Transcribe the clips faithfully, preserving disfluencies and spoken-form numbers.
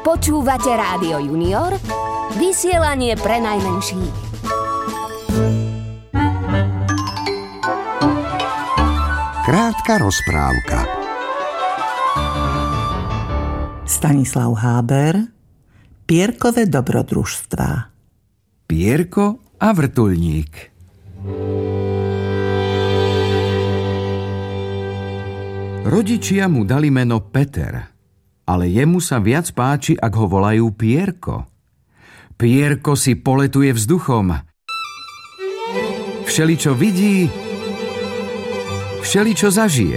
Počúvate Rádio Junior, vysielanie pre najmenších. Krátka rozprávka. Stanislav Háber, Pierkové dobrodružstvá. Pierko a vrtuľník. Rodičia mu dali meno Peter, ale jemu sa viac páči, ak ho volajú Pierko. Pierko si poletuje vzduchom. Všeličo vidí, všeličo zažije.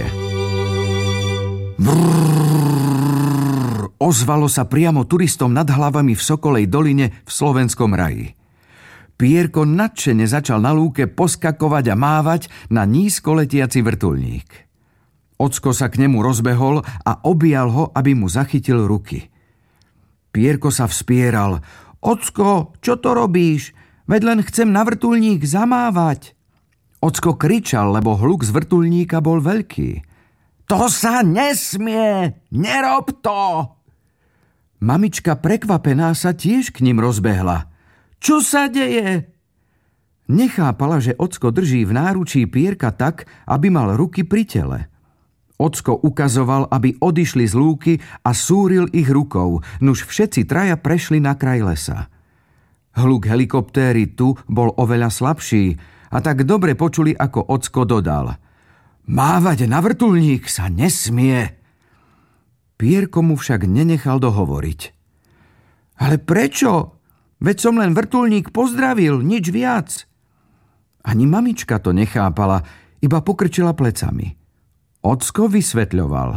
Vrrrr, ozvalo sa priamo turistom nad hlavami v Sokolej doline v Slovenskom raji. Pierko nadšene začal na lúke poskakovať a mávať na nízko letiaci vrtuľník. Ocko sa k nemu rozbehol a objal ho, aby mu zachytil ruky. Pierko sa vspieral. Ocko, čo to robíš? Veď len chcem na vrtuľník zamávať. Ocko kričal, lebo hluk z vrtuľníka bol veľký. To sa nesmie! Nerob to! Mamička prekvapená sa tiež k ním rozbehla. Čo sa deje? Nechápala, že ocko drží v náručí Pierka tak, aby mal ruky pri tele. Ocko ukazoval, aby odišli z lúky a súril ich rukou, nuž všetci traja prešli na kraj lesa. Hluk helikoptéry tu bol oveľa slabší a tak dobre počuli, ako ocko dodal. Mávať na vrtuľník sa nesmie. Pierko mu však nenechal dohovoriť. Ale prečo? Veď som len vrtuľník pozdravil, nič viac. Ani mamička to nechápala, iba pokrčila plecami. Ocko vysvetľoval.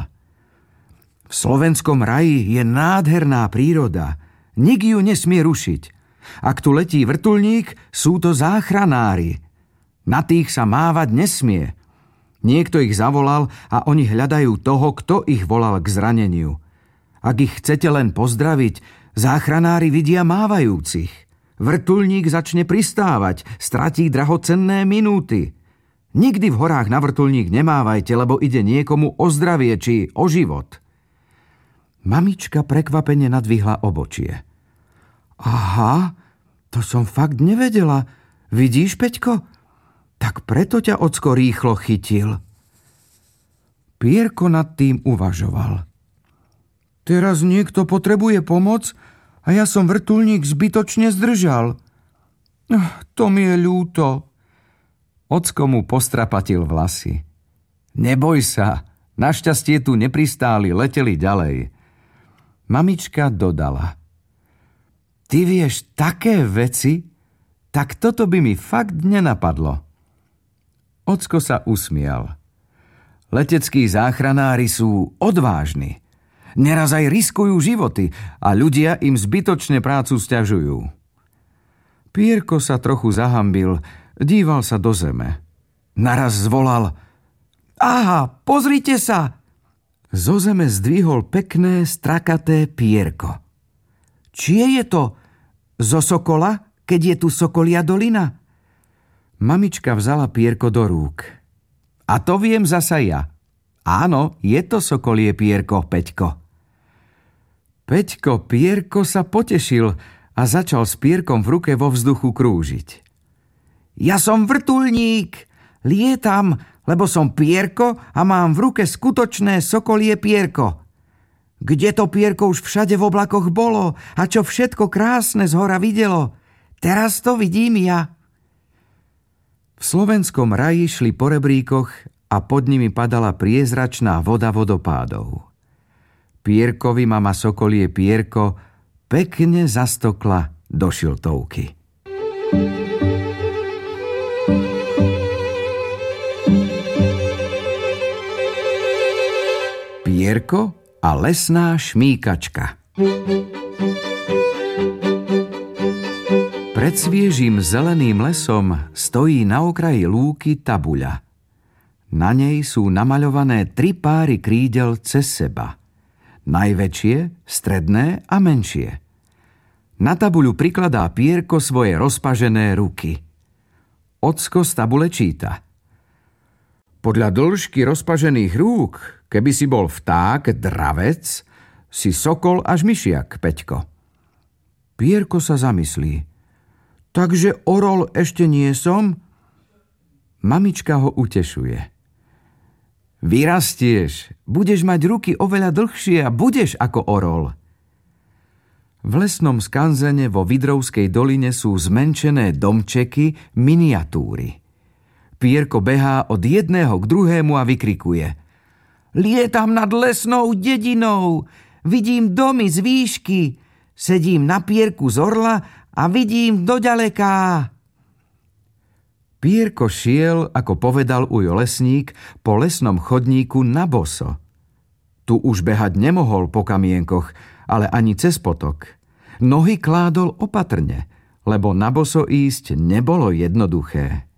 V Slovenskom raji je nádherná príroda. Nik ju nesmie rušiť. Ak tu letí vrtuľník, sú to záchranári. Na tých sa mávať nesmie. Niekto ich zavolal a oni hľadajú toho, kto ich volal k zraneniu. Ak ich chcete len pozdraviť, záchranári vidia mávajúcich. Vrtuľník začne pristávať, stratí drahocenné minúty. Nikdy v horách na vrtuľník nemávajte, lebo ide niekomu o zdravie či o život. Mamička prekvapene nadvihla obočie. Aha, to som fakt nevedela. Vidíš, Peťko? Tak preto ťa ocko rýchlo chytil. Pierko nad tým uvažoval. Teraz niekto potrebuje pomoc a ja som vrtuľník zbytočne zdržal. To mi je ľúto. Ocko mu postrapatil vlasy. Neboj sa, našťastie tu nepristáli, leteli ďalej. Mamička dodala. Ty vieš také veci? Tak toto by mi fakt nenapadlo. Ocko sa usmial. Leteckí záchranári sú odvážni. Neraz aj riskujú životy a ľudia im zbytočne prácu sťažujú. Pierko sa trochu zahambil, díval sa do zeme. Naraz zvolal. Aha, pozrite sa! Zo zeme zdvihol pekné, strakaté pierko. Čie je to? Zo Sokola, keď je tu Sokolia dolina? Mamička vzala pierko do rúk. A to viem zasa ja. Áno, je to Sokolie pierko, Peťko. Peťko Pierko sa potešil a začal s pierkom v ruke vo vzduchu krúžiť. Ja som vrtuľník, lietam, lebo som Pierko a mám v ruke skutočné sokolie pierko. Kde to pierko už všade v oblakoch bolo a čo všetko krásne zhora videlo, teraz to vidím ja. V Slovenskom raji šli po rebríkoch a pod nimi padala priezračná voda vodopádov. Pierkovi mama sokolie pierko pekne zastokla do šiltovky. Pierko a lesná šmíkačka. Pred sviežým zeleným lesom stojí na okraji lúky tabuľa. Na nej sú namaľované tri páry krídel cez seba. Najväčšie, stredné a menšie. Na tabuľu prikladá Pierko svoje rozpažené ruky. Ocko z tabule číta. Podľa dĺžky rozpažených rúk, keby si bol vták, dravec, Si sokol až myšiak, Peťko. Pierko sa zamyslí. Takže orol ešte nie som? Mamička ho utešuje. Vyrastieš, budeš mať ruky oveľa dlhšie a budeš ako orol. V lesnom skanzene vo Vidrovskej doline sú zmenšené domčeky, miniatúry. Pierko behá od jedného k druhému a vykrikuje. Lietam nad lesnou dedinou, vidím domy z výšky, sedím na pierku z orla a vidím doďaleká. Pierko šiel, ako povedal ujo lesník, po lesnom chodníku na boso. Tu už behať nemohol po kamienkoch, ale ani cez potok. Nohy kládol opatrne, lebo na boso ísť nebolo jednoduché.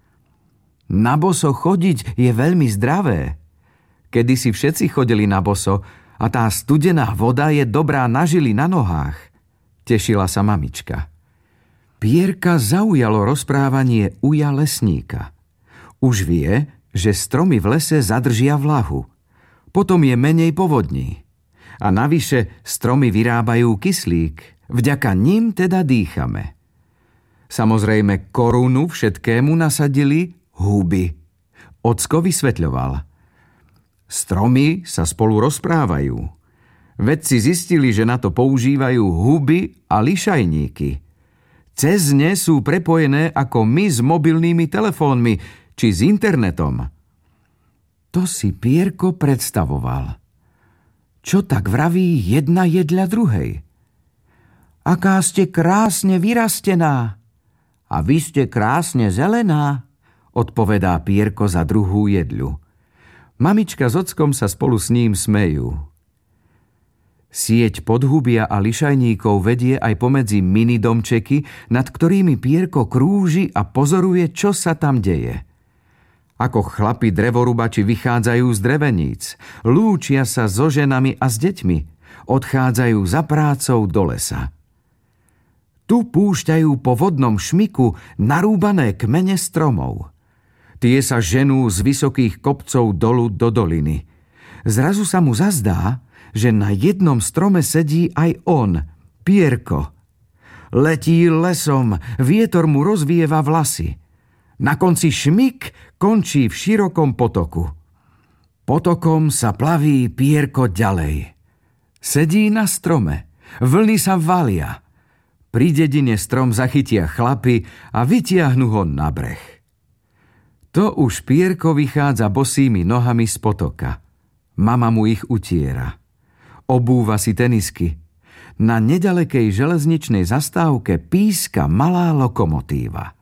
Na boso chodiť je veľmi zdravé. Kedysi všetci chodili na boso a tá studená voda je dobrá na žily na nohách. Tešila sa mamička. Pierka zaujalo rozprávanie uja lesníka. Už vie, že stromy v lese zadržia vlahu. Potom je menej povodní. A navyše stromy vyrábajú kyslík. Vďaka nim teda dýchame. Samozrejme korunu všetkému nasadili huby. Ocko vysvetľoval. Stromy sa spolu rozprávajú. Vedci zistili, že na to používajú huby a lišajníky. Cez ne sú prepojené ako my s mobilnými telefónmi či s internetom. To si Pierko predstavoval. Čo tak vraví jedna jedľa druhej? Aká ste krásne vyrastená. A vy ste krásne zelená, odpovedá Pierko za druhú jedľu. Mamička s ockom sa spolu s ním smejú. Sieť podhubia a lišajníkov vedie aj pomedzi minidomčeky, nad ktorými Pierko krúži a pozoruje, čo sa tam deje. Ako chlapi drevorubači vychádzajú z dreveníc, lúčia sa so ženami a s deťmi, odchádzajú za prácou do lesa. Tu púšťajú po vodnom šmiku narúbané kmene stromov. Tie sa ženú z vysokých kopcov dolu do doliny. Zrazu sa mu zazdá, že na jednom strome sedí aj on, Pierko. Letí lesom, vietor mu rozvieva vlasy. Na konci šmik končí v širokom potoku. Potokom sa plaví Pierko ďalej. Sedí na strome, vlny sa valia. Pri dedine strom zachytia chlapi a vytiahnu ho na breh. To už Pierko vychádza bosými nohami z potoka. Mama mu ich utiera. Obúva si tenisky. Na nedalekej železničnej zastávke píska malá lokomotíva.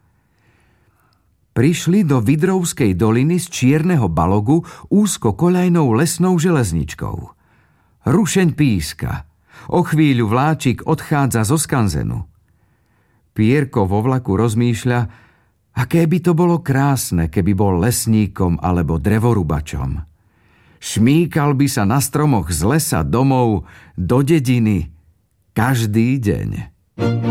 Prišli do Vidrovskej doliny z Čierneho Balogu úzkokoľajnou lesnou železničkou. Rušeň píska. O chvíľu vláčik odchádza zo skanzenu. Pierko vo vlaku rozmýšľa, aké by to bolo krásne, keby bol lesníkom alebo drevorubačom. Šmíkal by sa na stromoch z lesa domov do dediny každý deň.